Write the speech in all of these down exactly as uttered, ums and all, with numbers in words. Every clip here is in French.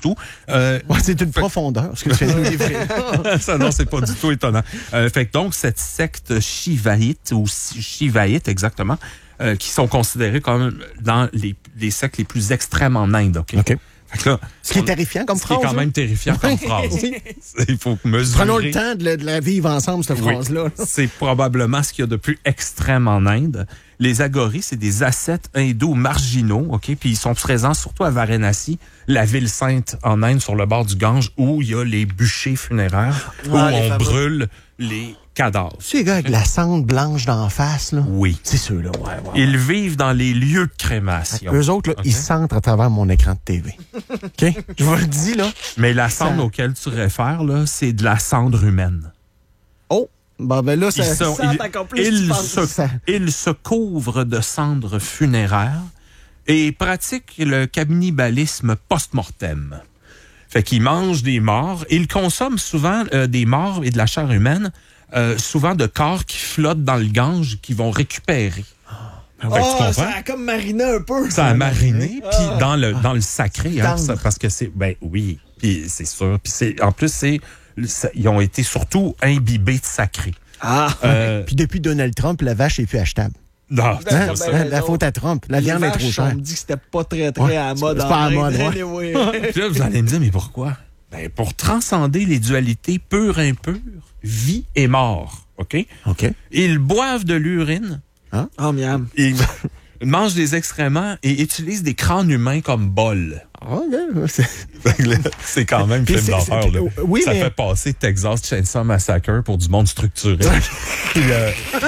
tout. Euh, ouais, c'est une fait... profondeur, ce que tu viens de nous livrer. Ça, non, c'est pas du tout étonnant. Euh, fait que donc, cette secte shivaïte, ou shivaïte exactement, euh, qui sont considérés comme dans les, les sectes les plus extrêmes en Inde. OK? OK. Là, ce qui est terrifiant comme ce phrase. Ce qui est quand même terrifiant comme phrase. Il faut mesurer. Prenons le temps de la, de la vivre ensemble, cette oui. phrase-là. C'est probablement ce qu'il y a de plus extrême en Inde. Les agoris, c'est des ascètes hindous marginaux, OK? Puis ils sont présents surtout à Varanasi, la ville sainte en Inde, sur le bord du Gange, où il y a les bûchers funéraires, ah, où on fameux. brûle les cadavres. C'est les gars avec la cendre blanche d'en face, là? Oui. C'est ceux-là, ouais, ouais. Ils vivent dans les lieux de crémation. Eux autres, là, okay. ils sentent à travers mon écran de T V. OK? Je vous le dis, là. Mais la cendre ça... auquel tu réfères, là, c'est de la cendre humaine. Oh! Bon, ben là, ça, ils, sont, ça ils, plus, ils, se, ça. ils se couvrent de cendres funéraires et pratiquent le cannibalisme post-mortem. Fait qu'ils mangent des morts et ils consomment souvent euh, des morts et de la chair humaine, euh, souvent de corps qui flottent dans le Gange, qu'ils vont récupérer. Oh, oh ça a comme mariné un peu. Ça a mariné, puis ah. dans le dans le sacré, hein, ça, parce que c'est ben oui, puis c'est sûr, puis c'est en plus c'est ça, ils ont été surtout imbibés de sacré. Ah. Euh, puis depuis Donald Trump, la vache est plus achetable. Non, hein? ben, ben, la faute à Trump. La viande est trop chère. On me dit que c'était pas très, très ouais, à la mode. C'est pas à la mode, ouais. Oui. Puis là, vous allez me dire, mais pourquoi? Ben, pour transcender les dualités pures et impures, vie et mort. OK? OK. Ils boivent de l'urine. Hein? Oh, miam. Ils mangent des excréments et utilisent des crânes humains comme bol. Oh, yeah. c'est... c'est quand même film d'horreur. Là. Oui, ça mais... fait passer Texas Chainsaw Massacre pour du monde structuré. Puis, euh...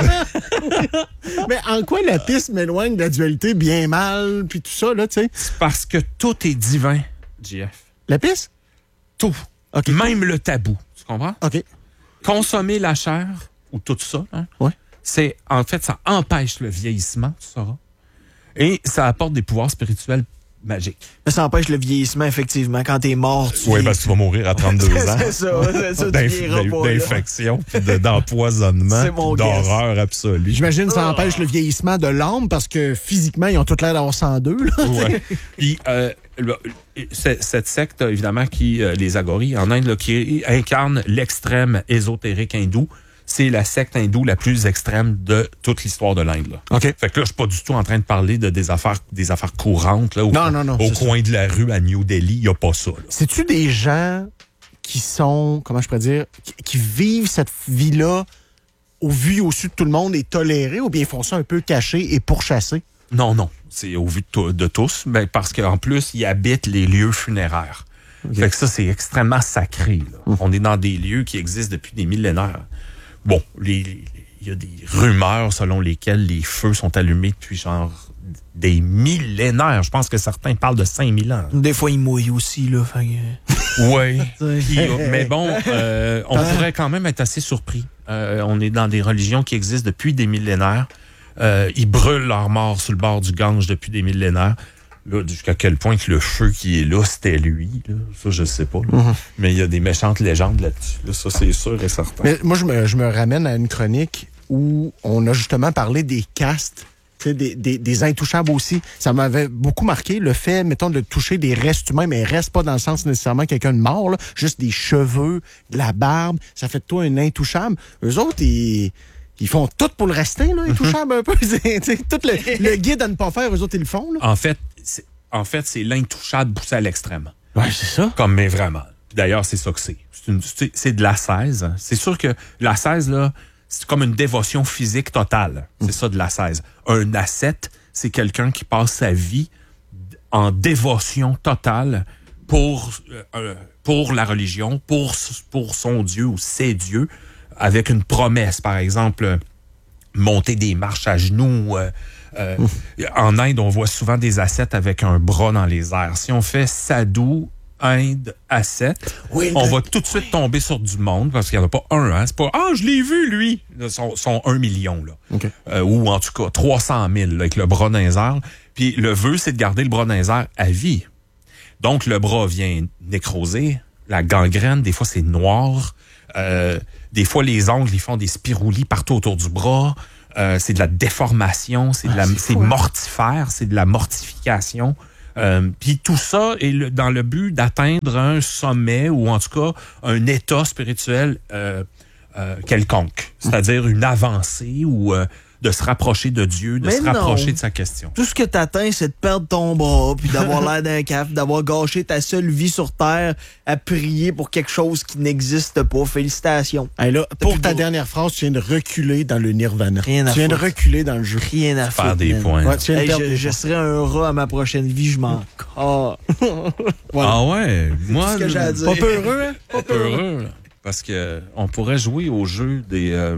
mais en quoi la piste m'éloigne de la dualité bien mal, puis tout ça, là, tu sais? C'est parce que tout est divin, J F. La piste? Tout. Okay. Même le tabou. Tu comprends? OK. Consommer la chair, ou tout ça, hein, ouais. c'est, en fait, ça empêche le vieillissement, tu sauras. Et ça apporte des pouvoirs spirituels magique. Mais ça empêche le vieillissement, effectivement. Quand t'es mort, tu... Oui, parce que tu vas mourir à trente-deux ans. C'est ça, c'est ça. D'inf- d'infection, puis de, d'empoisonnement, d'horreur absolue. J'imagine que ça empêche le vieillissement de l'âme parce que physiquement, ils ont toute l'air d'avoir cent deux. Oui. Puis, euh, cette secte, évidemment, qui, euh, les agoris en Inde, là, qui incarne l'extrême ésotérique hindou, c'est la secte hindoue la plus extrême de toute l'histoire de l'Inde. Là. OK. Fait que là, je suis pas du tout en train de parler de des affaires, des affaires courantes là, au, non, non, non, au coin ça. de la rue à New Delhi. Il n'y a pas ça. Là. C'est-tu des gens qui sont, comment je pourrais dire, qui, qui vivent cette vie-là au vu et au su de tout le monde et tolérés, ou bien ils font ça un peu caché et pourchassés? Non, non. C'est au vu de, de tous, ben, parce qu'en plus, ils habitent les lieux funéraires. Okay. Fait que ça, c'est extrêmement sacré. Là. Hum. On est dans des lieux qui existent depuis des millénaires. Bon, il y a des rumeurs selon lesquelles les feux sont allumés depuis genre des millénaires. Je pense que certains parlent de cinq mille ans. Des fois, ils mouillent aussi, là. Oui. Mais bon, euh, on pourrait quand même être assez surpris. Euh, on est dans des religions qui existent depuis des millénaires. Euh, ils brûlent leurs morts sur le bord du Gange depuis des millénaires. Là, jusqu'à quel point que le feu qui est là, c'était lui. Là. Ça, je sais pas. Mm-hmm. Mais il y a des méchantes légendes là-dessus. Là, ça, c'est sûr et certain. Mais moi, je me, je me ramène à une chronique où on a justement parlé des castes, des, des, des intouchables aussi. Ça m'avait beaucoup marqué, le fait, mettons, de toucher des restes humains, mais reste pas dans le sens nécessairement quelqu'un de mort, là, juste des cheveux, de la barbe. Ça fait de toi un intouchable. Eux autres, ils... Ils font tout pour le rester, là, intouchable un peu. C'est, tout le, le guide à ne pas faire, eux autres, ils le font. Là. En fait, c'est, en fait, c'est l'intouchable poussé à l'extrême. Oui, c'est ça. Comme, mais vraiment. D'ailleurs, c'est ça que c'est. C'est, une, c'est, c'est de l'ascèse. C'est sûr que l'ascèse, là, c'est comme une dévotion physique totale. C'est mmh. ça, de l'ascèse. Un ascète, c'est quelqu'un qui passe sa vie en dévotion totale pour, euh, pour la religion, pour, pour son Dieu ou ses dieux, avec une promesse, par exemple, monter des marches à genoux. Euh, euh, en Inde, on voit souvent des ascètes avec un bras dans les airs. Si on fait sadhu, Inde, ascète, oui, on va tout de suite tomber sur du monde, parce qu'il n'y en a pas un. Hein? C'est pas « Ah, je l'ai vu, lui! » Son, son un million. Là. Okay. Euh, ou en tout cas, trois cent mille là, avec le bras dans les airs. Puis le vœu, c'est de garder le bras dans les airs à vie. Donc, le bras vient nécroser, la gangrène, des fois, c'est noir. Euh, Des fois, les ongles, ils font des spiroulis partout autour du bras. Euh, c'est de la déformation, c'est, de la, ah, c'est, c'est mortifère, c'est de la mortification. Euh, Puis tout ça est le, dans le but d'atteindre un sommet ou en tout cas un état spirituel euh, euh, quelconque, c'est-à-dire une avancée ou euh, de se rapprocher de Dieu, de Mais se non. rapprocher de sa question. Tout ce que t'atteins, c'est de perdre ton bras, puis d'avoir l'air d'un caf, d'avoir gâché ta seule vie sur Terre à prier pour quelque chose qui n'existe pas. Félicitations. Hey, là, T'as pour plus ta de- dernière phrase, tu viens de reculer dans le nirvana. Rien à tu viens de foutre. reculer dans le jeu. Rien à Faire foutre, des man. points. Ouais, tu viens de Hey, perdre je, des je points. serai un rat à ma prochaine vie, je m'en cas. Voilà. Ah ouais, moi, ce que j'ai à dire. Pas peu heureux, hein? pas peu heureux, là, parce que on pourrait jouer au jeu des euh,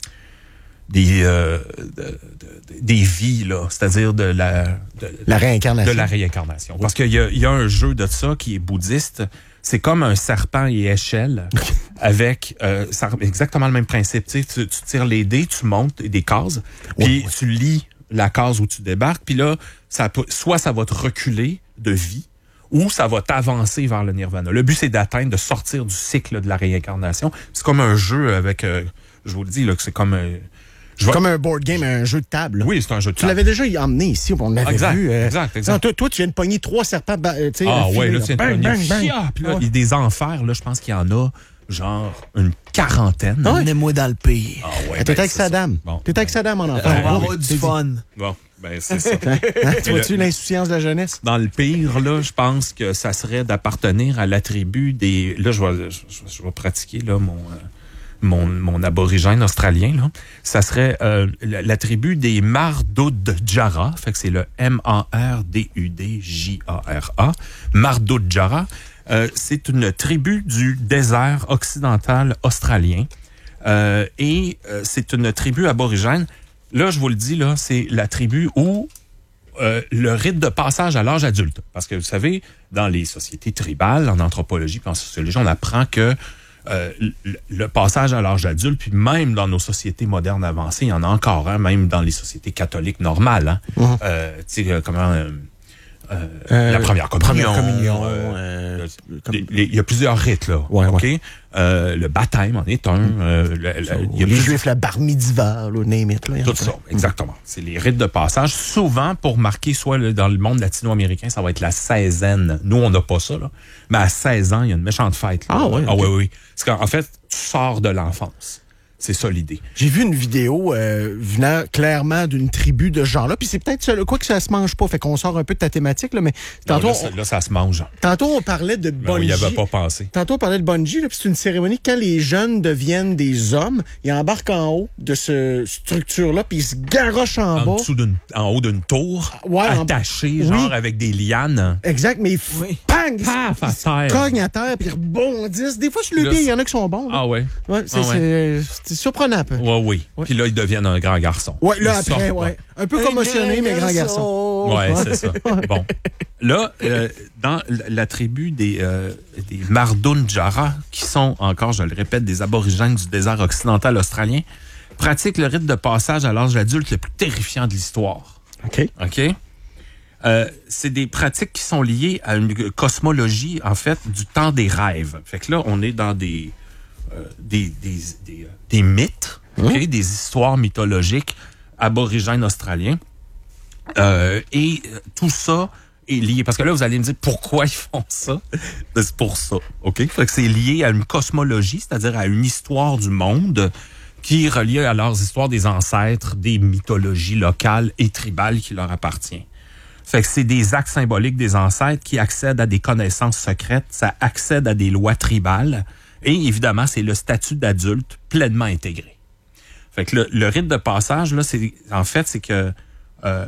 des euh, de- de- des vies là, c'est-à-dire de la de, La réincarnation. de la réincarnation. Parce qu'il y a, il y a un jeu de ça qui est bouddhiste. C'est comme un serpent et échelle avec euh, ça- exactement le même principe. Tu sais, tu, tu tires les dés, tu montes des cases, puis tu lis la case où tu débarques, puis là, ça peut, soit ça va te reculer de vie, ou ça va t'avancer vers le nirvana. Le but, c'est d'atteindre, de sortir du cycle de la réincarnation. C'est comme un jeu avec, euh, je vous le dis, là, que c'est comme... euh, je vais- Comme un board game, un jeu de table. là. Oui, c'est un jeu de Tu table. l'avais déjà emmené ici, on l'avait Exact, vu. euh, exact, exact. non, toi, toi, tu viens de pogner trois serpents. ba- euh, tu sais, Ah filés, ouais, là, tu viens de Bang, pogner bang, bang. Chia! Puis là, Ouais. il y a des enfers, là, je pense qu'il y en a genre une quarantaine. Emmenez-moi dans le pays. Ah ouais, Ah, T'étais ben, avec c'est ça. Saddam. Bon. T'étais avec Saddam en On enfant. va oui, avoir oui. du fun. Bon, ben c'est ça. Hein? Tu Et vois-tu le- l'insouciance de la jeunesse? Dans le pire, là, je pense que ça serait d'appartenir à la tribu des... Là, je vais, je, je- je vais pratiquer là, mon, euh, mon, mon aborigène australien. Là. Ça serait euh, la, la tribu des Mardudjara. Fait que c'est le M A R D U D J A R A. Mardudjara. Euh, c'est une tribu du désert occidental australien. Euh, et euh, c'est une tribu aborigène. Là, je vous le dis, là, c'est la tribu où euh, le rite de passage à l'âge adulte. Parce que vous savez, dans les sociétés tribales, en anthropologie puis en sociologie, on apprend que euh, le, le passage à l'âge adulte, puis même dans nos sociétés modernes avancées, il y en a encore, hein, même dans les sociétés catholiques normales. Hein, Mhm. euh, tu sais, euh, comment... euh, euh, Euh, la première communion. Première communion. euh, euh, comme- les- les- Il y a plusieurs rites, là. Ouais, OK? Euh, le baptême en est un. euh, le- le- il y a les plus- Juifs, la bar mitzvah, là, name it. Là, il y en a Tout plein. ça, exactement. C'est les rites de passage. Souvent, pour marquer, soit le- dans le monde latino-américain, ça va être la seizaine. Nous, on n'a pas ça, là. Mais à seize ans, il y a une méchante fête. Là. Ah ouais, Ah ok. oui, oui. Parce qu'en fait, tu sors de l'enfance. C'est ça l'idée. J'ai vu une vidéo euh, venant clairement d'une tribu de ce genre-là. Puis c'est peut-être ça, là, quoi que ça se mange pas. Fait qu'on sort un peu de ta thématique, là, mais Non, tantôt, là, ça, là, ça se mange. on, tantôt, on parlait de Mais on bungee. n'y avait pas pensé. Tantôt, on parlait de bungee, là, puis c'est une cérémonie quand les jeunes deviennent des hommes, ils embarquent en haut de ce structure-là, puis ils se garochent en, En, bas. dessous d'une, en haut d'une tour, Ouais, en- attachés, oui. genre avec des lianes. Exact, mais ils Oui. pang, ils, Paf, à ils se terre. cognent à terre, puis ils rebondissent. Des fois, sur le Là, pied, il y c'est- en a qui sont bons. là. Ah ouais? Ouais, c'est, Ah ouais. c'est- c'est surprenant. un peu. Ouais, oui. Ouais. Puis là, ils deviennent un grand garçon. Ouais, là, Ils après, sortent, ouais. Un peu commotionné, mais grand garçon. Ouais, c'est ça. Bon. Là, euh, dans la- la tribu des, euh, des Mardudjara, qui sont, encore, je le répète, des aborigènes du désert occidental australien, pratiquent le rite de passage à l'âge adulte le plus terrifiant de l'histoire. OK. OK? Euh, c'est des pratiques qui sont liées à une cosmologie, en fait, du temps des rêves. Fait que là, on est dans des, euh, des, des, des, euh, des mythes, OK? Des histoires mythologiques aborigènes australiens. Euh, et euh, tout ça est lié. Parce que là, vous allez me dire pourquoi ils font ça. Ben, c'est pour ça. OK? Fait que c'est lié à une cosmologie, c'est-à-dire à une histoire du monde qui est reliée à leurs histoires des ancêtres, des mythologies locales et tribales qui leur appartiennent. Fait que c'est des actes symboliques des ancêtres qui accèdent à des connaissances secrètes, ça accède à des lois tribales, et évidemment, c'est le statut d'adulte pleinement intégré. Fait que le, le rite de passage, là, c'est en fait, c'est que euh,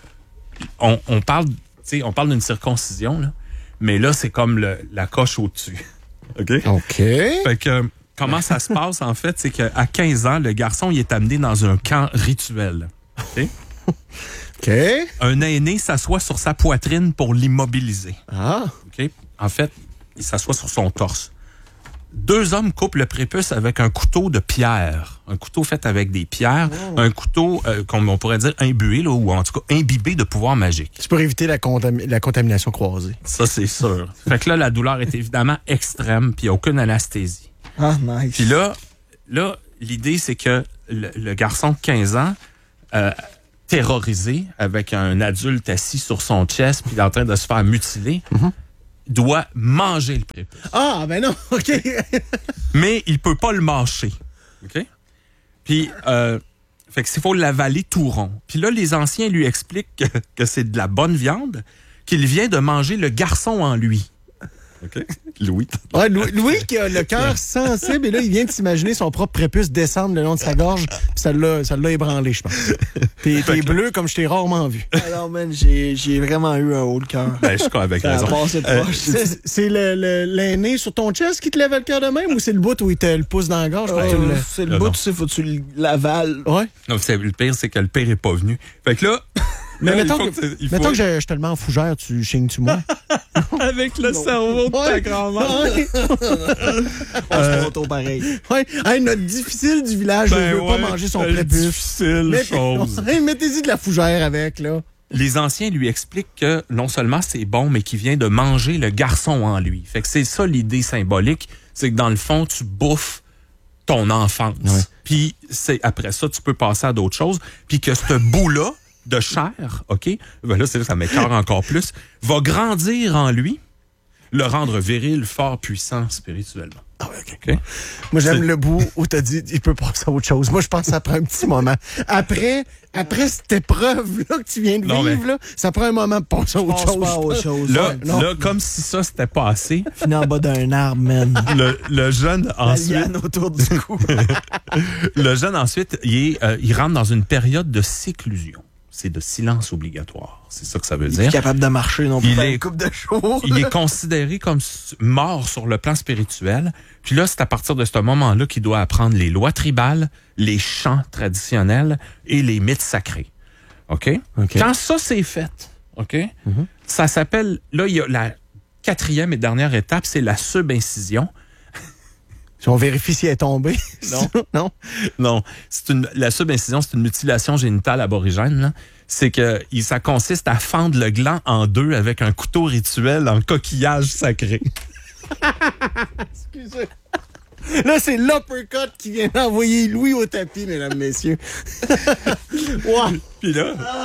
on, on parle, tu sais, on parle d'une circoncision, là, mais là, c'est comme le, la coche au-dessus. OK? OK. Fait que comment ça se passe, en fait, c'est qu'à quinze ans, le garçon, il est amené dans un camp rituel. OK? OK. Un aîné s'assoit sur sa poitrine pour l'immobiliser. Ah. OK? En fait, il s'assoit sur son torse. Deux hommes coupent le prépuce avec un couteau de pierre. Un couteau fait avec des pierres. Oh. Un couteau, euh, comme on pourrait dire, imbué, là, ou en tout cas imbibé de pouvoir magique. C'est pour éviter la, contami- la contamination croisée. Ça, c'est sûr. Fait que là, la douleur est évidemment extrême, puis il n'y a aucune anesthésie. Ah, nice. Puis là, là l'idée, c'est que le, le garçon de quinze ans, euh, terrorisé avec un adulte assis sur son chest puis en train de se faire mutiler, mm-hmm. doit manger le prépuce. Ah, ben non, OK. Mais il peut pas le mâcher. OK? Puis, euh, fait que c'est faut l'avaler tout rond. Puis là, les anciens lui expliquent que, que c'est de la bonne viande, qu'il vient de manger le garçon en lui. OK? Louis. Ouais, Louis, Louis qui a le cœur sensible, et là, il vient de s'imaginer son propre prépuce descendre le long de sa gorge, puis ça l'a, ça l'a ébranlé, je pense. T'es, t'es bleu comme je t'ai rarement vu. Alors, man, j'ai, j'ai vraiment eu un haut de cœur. Ben, je suis avec Ça a raison. passé de Euh, proche. C'est, c'est le, le, l'aîné sur ton chest qui te lève le cœur de même, ou c'est le bout où il te le pousse dans la gorge? quand tu Euh, le- c'est le Non, bout, non. tu sais, faut que tu l'avales. Ouais. Non, c'est, le pire, c'est que le pire est pas venu. Fait que là... Mais là, mettons il faut que, que, il mettons faut- que je, je te le mets en fougère, tu chignes-tu moi? avec le cerveau de ta grand-mère. Ouais. On se photo pareil. Ouais. Hey, notre difficile du village ne Ben veut ouais, pas manger son euh, prépuce. difficile Mais- chose. Ouais, mettez-y de la fougère avec, là. Les anciens lui expliquent que non seulement c'est bon, mais qu'il vient de manger le garçon en lui. Fait que c'est ça l'idée symbolique, c'est que dans le fond, tu bouffes ton enfance. Ouais. Puis c'est après ça, tu peux passer à d'autres choses. Puis que ce bout-là de chair, OK, ben là, c'est là, ça m'écœure encore plus, va grandir en lui, le rendre viril, fort, puissant spirituellement. Ah ouais, OK. OK? Moi, j'aime C'est- le bout où t'as dit, il peut passer à autre chose. Moi, je pense que ça prend un petit moment. Après, après cette épreuve-là que tu viens de Non, vivre, mais- là, ça prend un moment de passer à autre Pense chose. pas à autre chose. Là, Ouais. non. là, comme si ça, c'était pas assez, Fini en bas d'un arbre, man. le, le jeune La ensuite... liane autour du cou. Le jeune, ensuite, il, est, euh, il rentre dans une période de séclusion. C'est de silence obligatoire. C'est ça que ça veut Il est dire. capable de marcher non plus. Il faire est- une coupe de jours. Il est considéré comme s- mort sur le plan spirituel. Puis là, c'est à partir de ce moment-là qu'il doit apprendre les lois tribales, les chants traditionnels et les mythes sacrés. OK? OK. Quand ça, c'est fait, OK? Ça s'appelle... Là, il y a la quatrième et dernière étape, c'est la subincision. Si on vérifie si elle est tombée. Non. non. Non, c'est une, la subincision, c'est une mutilation génitale aborigène. là. C'est que il- ça consiste à fendre le gland en deux avec un couteau rituel en coquillage sacré. Excusez. Là, c'est l'uppercut qui vient d'envoyer Louis au tapis, mesdames, messieurs. Wow. Puis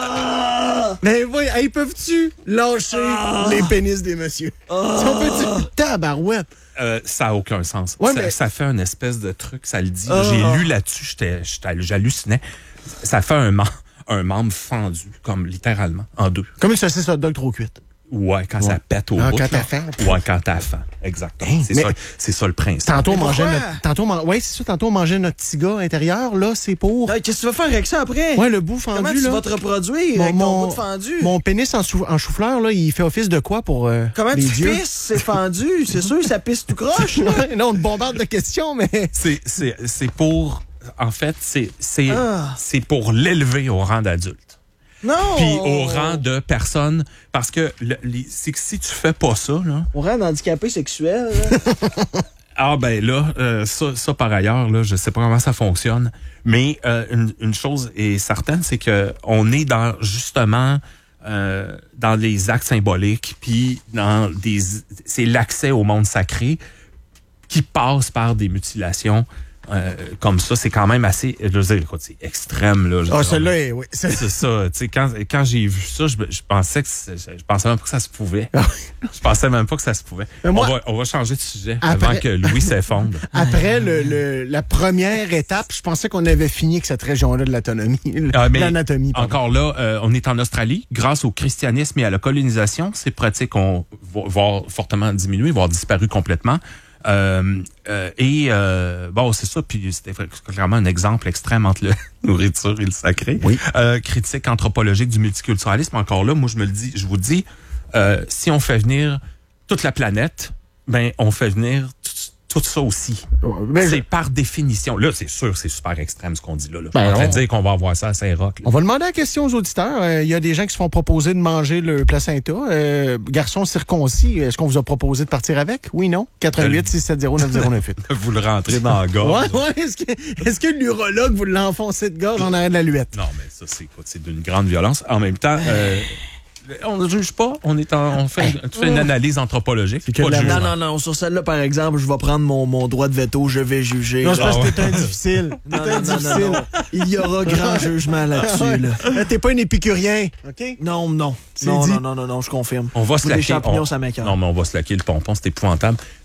là, Mais voyons, hey, peuvent-tu lâcher les pénis des messieurs? Si on peut-tu... Tabarouette. euh, ça n'a aucun sens. Ouais, ça, mais- ça fait une espèce de truc, ça le dit. Ah. J'ai lu là-dessus, j'étais, j'étais- j'hallucinais. Ça fait un, mem- un membre fendu, comme littéralement, en deux. Comme une saucisse hot dog trop cuite. Ouais, quand Ouais. ça pète au Ah, bout. quand t'as là. faim. Ouais, quand t'as faim. Exactement. Hein, c'est, mais- ça, c'est ça le principe. Tantôt, on Mais mangeait pourquoi? notre... Tantôt, man- ouais, c'est ça. Tantôt, on mangeait notre petit gars intérieur. Là, c'est pour... Hey, Qu'est-ce que tu vas faire avec ça après? Ouais, le bout fendu, Comment tu là. vas te reproduire avec ton bout de fendu? mon pénis en, chou- en chou-fleur, là, il fait office de quoi pour euh, Comment les tu dieux? pisses? C'est fendu. C'est sûr, ça pisse tout croche, là. Ouais, non, on te bombarde de questions, mais... C'est, c'est, c'est pour... En fait, c'est, c'est, Ah. c'est pour l'élever au rang d'adulte. Non! Puis au rang de personne. Parce que le- les- c'est que si tu fais pas ça, là... Au rang d'handicapé sexuel, là. Ah ben là, euh, ça, ça par ailleurs, là, je sais pas comment ça fonctionne. Mais euh, une, une chose est certaine, c'est que on est dans justement euh, dans les actes symboliques, puis dans des... C'est l'accès au monde sacré qui passe par des mutilations euh, comme ça. C'est quand même assez... Je veux dire, écoute, c'est extrême, là. Je veux Ah, dire, celui-là, est- oui. c'est- C'est ça. Tu sais, quand, quand j'ai vu ça, je, je pensais que c'est- je pensais même pas que ça se pouvait. Je pensais même pas que ça se pouvait. Mais moi- on, va, on va changer de sujet Après- avant que Louis s'effondre. Après le, le- la première étape, je pensais qu'on avait fini avec cette région-là de l'autonomie. Ah, mais L'anatomie, pardon. Encore là, euh, on est en Australie. Grâce au christianisme et à la colonisation, ces pratiques ont vo- voire fortement diminué, voire disparu complètement. Euh, euh, et euh, bon, c'est ça. Puis c'était clairement un exemple extrême entre la nourriture et le sacré. Oui. Euh, critique anthropologique du multiculturalisme. Encore là, moi je me le dis, je vous dis, euh, si on fait venir toute la planète, ben on fait venir tout, tout ça aussi. Mais C'est par définition. Là, c'est sûr, c'est super extrême ce qu'on dit là. là. Ben, on va on- dire qu'on va avoir ça à Saint-Roch. là. on va demander la question aux auditeurs. Euh, Il y a des gens qui se font proposer de manger le placenta. Euh, garçon circoncis, est-ce qu'on vous a proposé de partir avec? Oui, non? quatre un huit six sept zéro neuf zéro neuf huit. Vous le rentrez dans la gorge. Ouais, ouais. Est-ce que, est-ce que l'urologue vous l'a enfoncé de gorge en arrière de la luette? Non, mais ça, c'est quoi? C'est d'une grande violence. En même temps, euh, On ne juge pas, on, est en, on fait, tu fais une analyse anthropologique. C'est que Pas de la- jugement. Non, non, non. Sur celle-là, par exemple, je vais prendre mon, mon droit de veto, je vais juger. Non, c'est là. parce Ah que ouais. t'es un difficile. Non, T'es un non, non, non, difficile. non. Il y aura grand jugement là-dessus. Là. Là, t'es pas un épicurien. OK? Non, non. C'est Non, dit. non, non, non, non, je confirme. On va se Ou des laquer. champignons, on- ça m'écoeure. Non, mais on va se laquer le pompon, c'est épouvantable.